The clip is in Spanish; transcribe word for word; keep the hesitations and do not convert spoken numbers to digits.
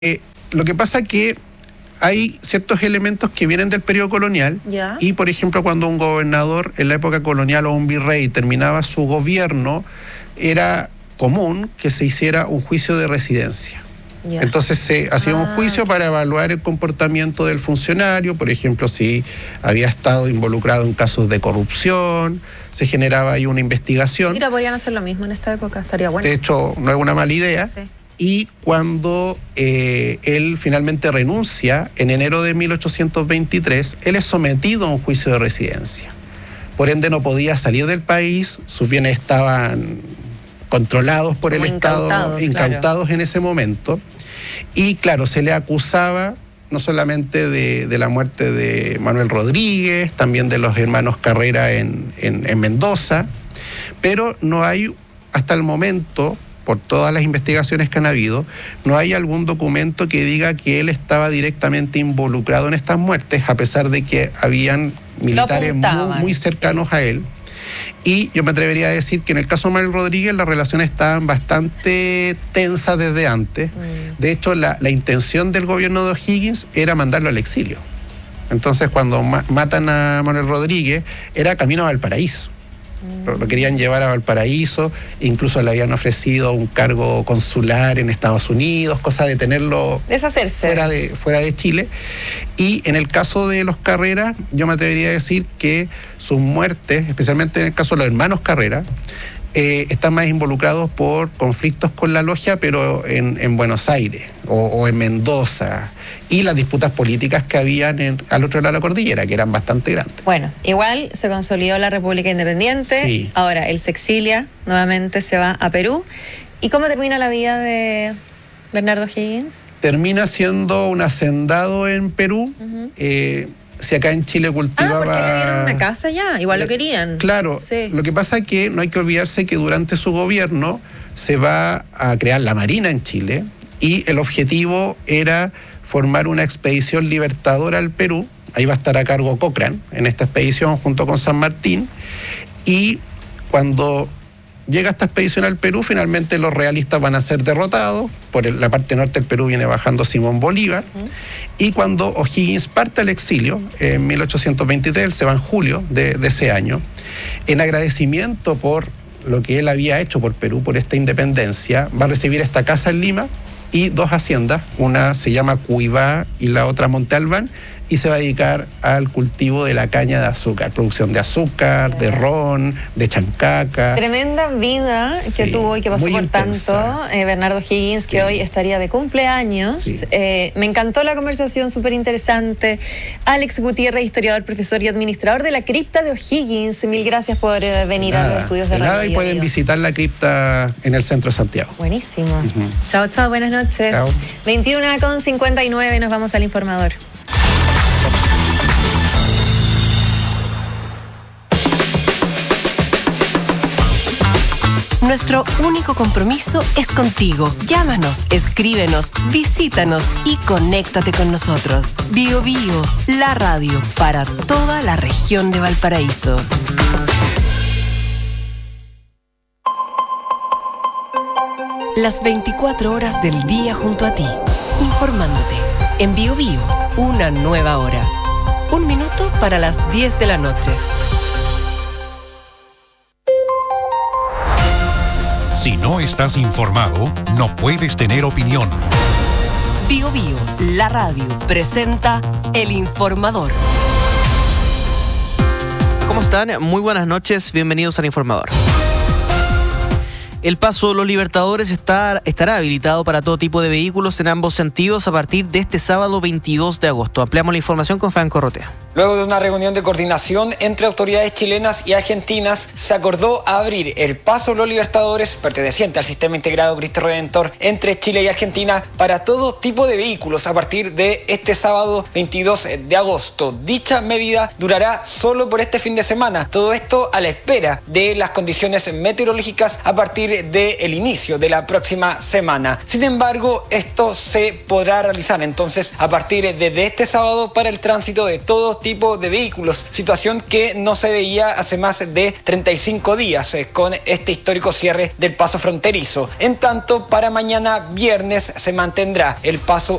Eh, lo que pasa es que hay ciertos elementos que vienen del periodo colonial. ¿Ya? Y, por ejemplo, cuando un gobernador en la época colonial o un virrey terminaba su gobierno, era común que se hiciera un juicio de residencia. ¿Ya? Entonces se hacía Ah, un juicio para evaluar el comportamiento del funcionario, por ejemplo, si había estado involucrado en casos de corrupción, se generaba ahí una investigación. Mira, podrían hacer lo mismo en esta época, estaría bueno. De hecho, no es una mala idea. Sí. Y cuando eh, él finalmente renuncia, en enero de mil ochocientos veintitrés, él es sometido a un juicio de residencia. Por ende, no podía salir del país, sus bienes estaban controlados por Como el Estado, incautados, incautados claro. en ese momento. Y claro, se le acusaba no solamente de, de la muerte de Manuel Rodríguez, también de los hermanos Carrera en, en, en Mendoza, pero no hay, hasta el momento, por todas las investigaciones que han habido, no hay algún documento que diga que él estaba directamente involucrado en estas muertes, a pesar de que habían militares muy, muy cercanos sí. a él. Y yo me atrevería a decir que en el caso de Manuel Rodríguez las relaciones estaban bastante tensas desde antes. Mm. De hecho, la, la intención del gobierno de O'Higgins era mandarlo al exilio. Entonces, cuando ma- matan a Manuel Rodríguez, era camino a Valparaíso. Lo, lo querían llevar a Valparaíso, incluso le habían ofrecido un cargo consular en Estados Unidos, cosa de tenerlo deshacerse fuera de, fuera de Chile. Y en el caso de los Carrera, yo me atrevería a decir que sus muertes, especialmente en el caso de los hermanos Carrera, eh, están más involucrados por conflictos con la logia, pero en, en Buenos Aires o, o en Mendoza, y las disputas políticas que habían en, al otro lado de la cordillera, que eran bastante grandes. Bueno, igual se consolidó la República Independiente, sí. Ahora él se exilia, nuevamente se va a Perú. ¿Y cómo termina la vida de Bernardo O'Higgins? Termina siendo un hacendado en Perú. Uh-huh. eh, Si acá en Chile cultivaba... Ah, porque le dieron una casa ya, igual lo querían. Claro, sí. Lo que pasa es que no hay que olvidarse que durante su gobierno se va a crear la Marina en Chile y el objetivo era formar una expedición libertadora al Perú. Ahí va a estar a cargo Cochrane en esta expedición junto con San Martín. Y cuando llega esta expedición al Perú, finalmente los realistas van a ser derrotados. Por el, la parte norte del Perú viene bajando Simón Bolívar. Uh-huh. Y cuando O'Higgins parte al exilio, en mil ochocientos veintitrés, él se va en julio de, de ese año, en agradecimiento por lo que él había hecho por Perú, por esta independencia, va a recibir esta casa en Lima y dos haciendas, una se llama Cuibá y la otra Monte Albán, y se va a dedicar al cultivo de la caña de azúcar, producción de azúcar, de ron, de chancaca. Tremenda vida sí, que tuvo y que pasó por tanto eh, Bernardo O'Higgins, sí. que hoy estaría de cumpleaños. Sí. Eh, me encantó la conversación, súper interesante. Alex Gutiérrez, historiador, profesor y administrador de la cripta de O'Higgins. Sí. Mil gracias por eh, venir nada, a los estudios de, de Radio. Nada, y pueden Dios. visitar la cripta en el centro de Santiago. Buenísimo. Uh-huh. Chao, chao, buenas noches. Chao. veintiuna con cincuenta y nueve, nos vamos al informador. Nuestro único compromiso es contigo. Llámanos, escríbenos, visítanos y conéctate con nosotros. Bio Bio, la radio para toda la región de Valparaíso. Las veinticuatro horas del día junto a ti, informándote. En Bio Bio, una nueva hora. Un minuto para las diez de la noche. Si no estás informado, no puedes tener opinión. Bio Bio, la radio, presenta El Informador. ¿Cómo están? Muy buenas noches, bienvenidos al Informador. El paso Los Libertadores está, estará habilitado para todo tipo de vehículos en ambos sentidos a partir de este sábado veintidós de agosto. Ampliamos la información con Franco Rotea. Luego de una reunión de coordinación entre autoridades chilenas y argentinas, se acordó abrir el paso Los Libertadores, perteneciente al Sistema Integrado Cristo Redentor, entre Chile y Argentina para todo tipo de vehículos a partir de este sábado veintidós de agosto. Dicha medida durará solo por este fin de semana. Todo esto a la espera de las condiciones meteorológicas a partir del inicio de la próxima semana. Sin embargo, esto se podrá realizar entonces a partir de este sábado para el tránsito de todo tipo de vehículos, situación que no se veía hace más de treinta y cinco días eh, con este histórico cierre del paso fronterizo. En tanto, para mañana viernes se mantendrá el paso